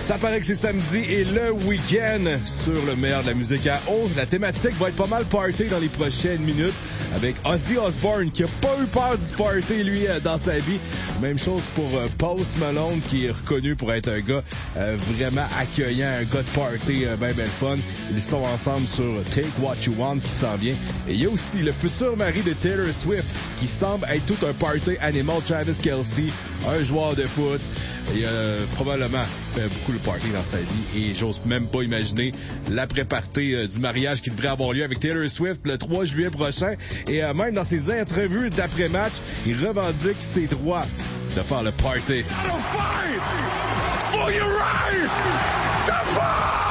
Ça paraît que c'est samedi et le week-end sur le meilleur de la musique à 11. La thématique va être pas mal party dans les prochaines minutes avec Ozzy Osbourne qui a pas eu peur du party, lui, dans sa vie. Même chose pour Post Malone qui est reconnu pour être un gars vraiment accueillant, un gars de party ben fun. Ils sont ensemble sur Take What You Want qui s'en vient. Et il y a aussi le futur mari de Taylor Swift qui semble être tout un party animal, Travis Kelce, un joueur de foot. Il a probablement fait beaucoup le party dans sa vie et j'ose même pas imaginer l'après-party du mariage qui devrait avoir lieu avec Taylor Swift le 3 juillet prochain. Et même dans ses entrevues d'après-match, il revendique ses droits de faire le party. For your right to fight!